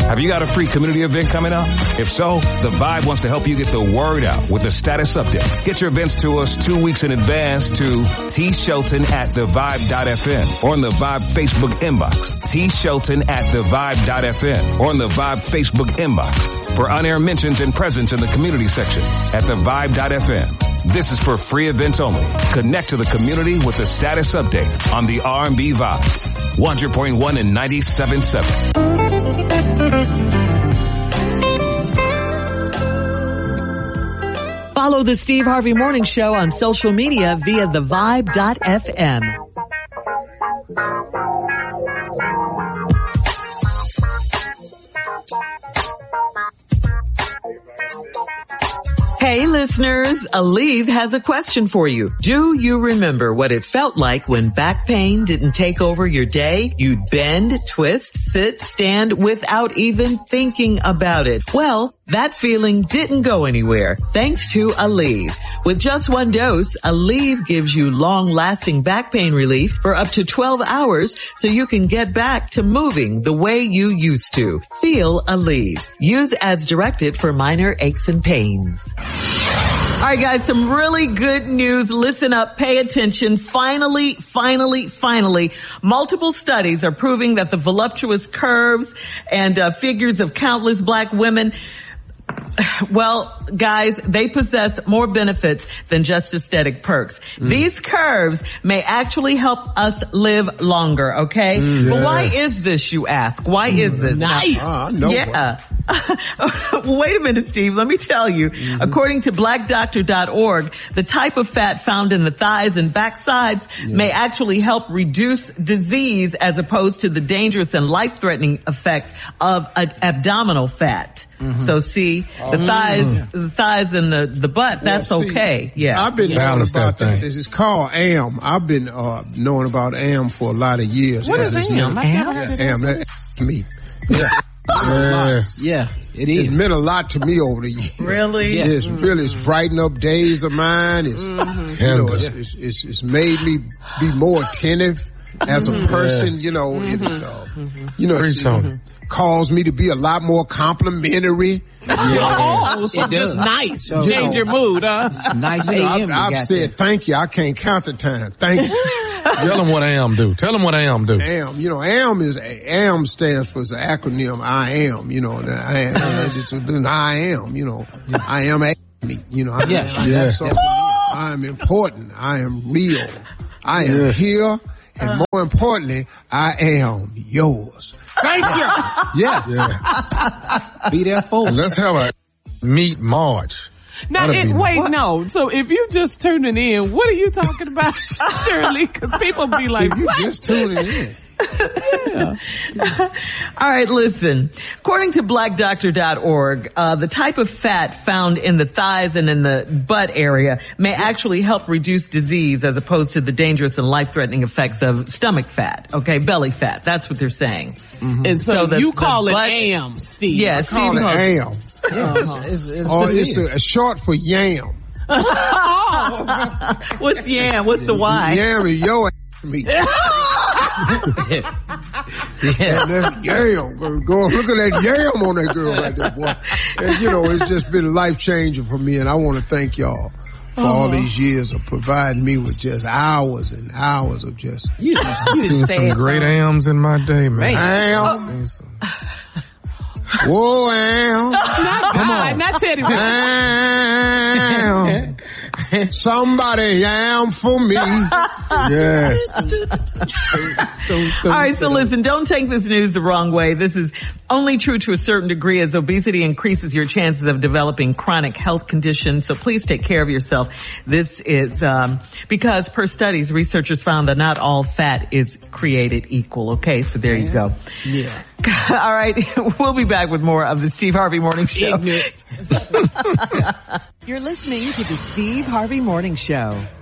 Have you got a free community event coming up? If so, The Vibe wants to help you get the word out with a status update. Get your events to us 2 weeks in advance to tshelton@thevibe.fm or on the Vibe Facebook inbox. tshelton@thevibe.fm or on the Vibe Facebook inbox for on-air mentions and presence in the community section at thevibe.fm. This is for free events only. Connect to the community with the status update on the R&B Vibe. 100.1 and 97.7. Follow the Steve Harvey Morning Show on social media via thevibe.fm. Hey listeners, Aleve has a question for you. Do you remember what it felt like when back pain didn't take over your day? You'd bend, twist, sit, stand without even thinking about it. Well, that feeling didn't go anywhere thanks to Aleve. With just one dose, Aleve gives you long-lasting back pain relief for up to 12 hours so you can get back to moving the way you used to. Feel Aleve. Use as directed for minor aches and pains. All right, guys, some really good news. Listen up, pay attention. Finally, multiple studies are proving that the voluptuous curves and figures of countless black women, well, guys, they possess more benefits than just aesthetic perks. These curves may actually help us live longer, okay? Yes. But why is this, you ask? Why is this? Nice. Yeah. Wait a minute, Steve. Let me tell you. According to blackdoctor.org, the type of fat found in the thighs and backsides may actually help reduce disease as opposed to the dangerous and life-threatening effects of abdominal fat. So see, the thighs and the butt, that's okay. Yeah. I've been knowing about that. This is called AM. I've been knowing about AM for a lot of years. What is AM? AM, that's me. Yeah. Yeah, it is. It meant a lot to me over the years. Really? Yeah. It's brightened up days of mine. It's, it's made me be more attentive as a person, you know, it caused me to be a lot more complimentary. Oh, so just nice. Change your mood, huh? Nice AM. I've said thank you. I can't count the time. Thank you. Tell them what AM do. Tell them what AM do. AM, AM stands for the acronym I am, you know, I am, you know, I am me, you know, I am important. I am real. I am here. And more importantly, I am yours. Thank you. Be there for us. Let's have a meet March. Now, no. So if you just tuning in, what are you talking about, Shirley? Because people be like, if you just tuning in. Yeah. All right, listen. According to blackdoctor.org, the type of fat found in the thighs and in the butt area may actually help reduce disease as opposed to the dangerous and life-threatening effects of stomach fat. Okay, belly fat. That's what they're saying. And so you call it AM, Steve. Yeah, Steve calls it AM. It's a short for yam. What's yam? What's the Y? Yam is your me. Yam. Go look at that yam on that girl right there, boy. And you know, it's just been life changing for me, and I want to thank y'all for all these years of providing me with just hours and hours of just. You seen some great AMs in my day, man. Am. Whoa, Am. Come on. Not Teddy. Am. Somebody am for me. Yes. All right, so listen, don't take this news the wrong way. This is only true to a certain degree, as obesity increases your chances of developing chronic health conditions. So please take care of yourself. This is because per studies, researchers found that not all fat is created equal. Okay, so there you go. Yeah. All right, we'll be back with more of the Steve Harvey Morning Show. You're listening to the Steve Harvey Morning Show.